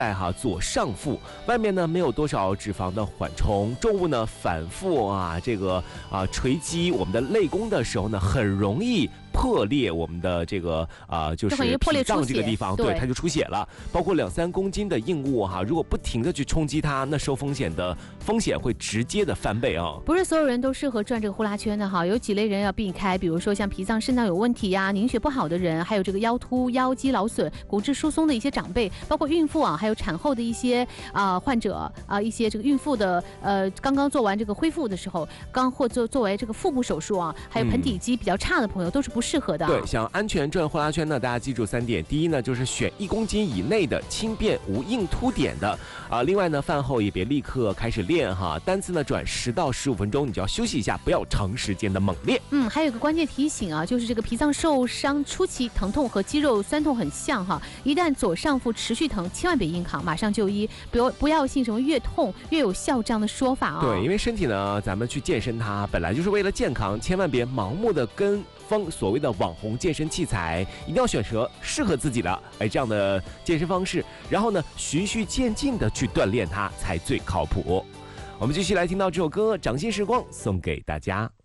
在左上腹，外面呢没有多少脂肪的缓冲，重物呢反复锤击我们的肋弓的时候呢，很容易破裂我们的就是脾脏这个地方，对，它就出血了。包括2-3公斤的硬物如果不停的去冲击它，那受风险会直接的翻倍啊。 不是所有人都适合转这个呼啦圈的哈，有几类人要避开，比如说像脾脏、肾脏有问题呀、凝血不好的人，还有这个腰突、腰肌劳损、骨质疏松的一些长辈，包括孕妇还有产后的一些患者一些这个孕妇的刚刚做完这个恢复的时候，或作为这个腹部手术还有盆底肌比较差的朋友都是不适合的。 对，想安全转呼啦圈呢，大家记住3点。第一呢，就是选1公斤以内的轻便无硬凸点的另外呢，饭后也别立刻开始练单次呢转10到15分钟，你就要休息一下，不要长时间的猛练。 还有一个关键提醒就是这个脾脏受伤初期疼痛和肌肉酸痛很像一旦左上腹持续疼，千万别硬扛，马上就医，不要信什么越痛越有效这样的说法对，因为身体呢，咱们去健身它本来就是为了健康，千万别盲目的跟风所谓的网红健身器材，一定要选择适合自己的这样的健身方式，然后呢循序渐进的去锻炼它才最靠谱。我们继续来听到这首歌《掌心时光》，送给大家。